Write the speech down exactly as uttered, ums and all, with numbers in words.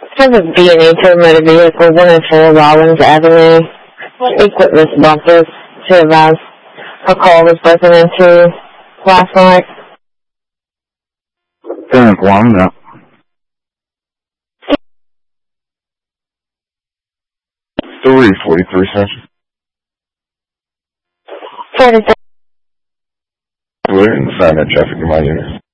Has a B and H motor vehicle, one oh four Rollins Avenue. Equipment bumpers to advise a call was broken into last night. ten o'clock, yeah. three forty-three section. forty-three. We're in sign that traffic in my unit.